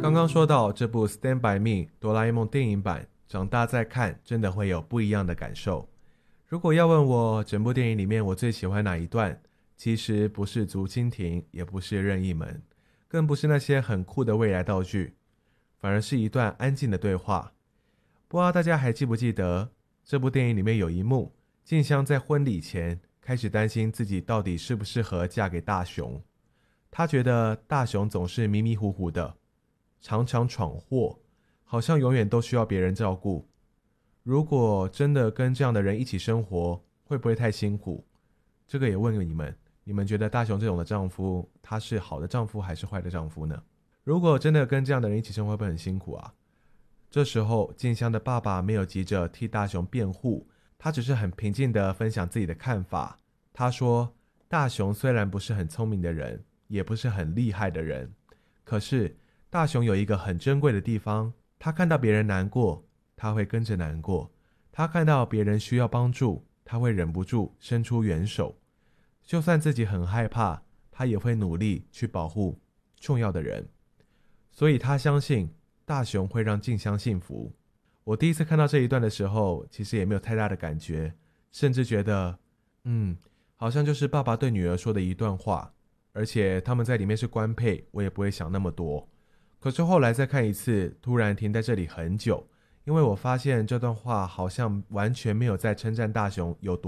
刚刚说到这部《Stand by Me》哆啦 A 梦电影版，长大再看真的会有不一样的感受。如果要问我整部电影里面我最喜欢哪一段，其实不是竹蜻蜓，也不是任意门，更不是那些很酷的未来道具，反而是一段安静的对话。不知道大家还记不记得，这部电影里面有一幕，静香在婚礼前开始担心自己到底适不适合嫁给大雄。她觉得大雄总是迷迷糊糊的，常常闯祸，好像永远都需要别人照顾。如果真的跟这样的人一起生活，会不会太辛苦？这个也问你们，你们觉得大雄这种的丈夫，他是好的丈夫还是坏的丈夫呢？如果真的跟这样的人一起生活，会不会很辛苦啊？这时候静香的爸爸没有急着替大雄辩护，他只是很平静地分享自己的看法。他说，大雄虽然不是很聪明的人，也不是很厉害的人，可是大雄有一个很珍贵的地方，他看到别人难过，他会跟着难过，他看到别人需要帮助，他会忍不住伸出援手，就算自己很害怕，他也会努力去保护重要的人。所以他相信大雄会让静香幸福。我第一次看到这一段的时候，其实也没有太大的感觉，甚至觉得好像就是爸爸对女儿说的一段话，而且他们在里面是官配，我也不会想那么多。可是后来再看一次，突然停在这里很久，因为我发现这段话好像完全没有在称赞大雄有多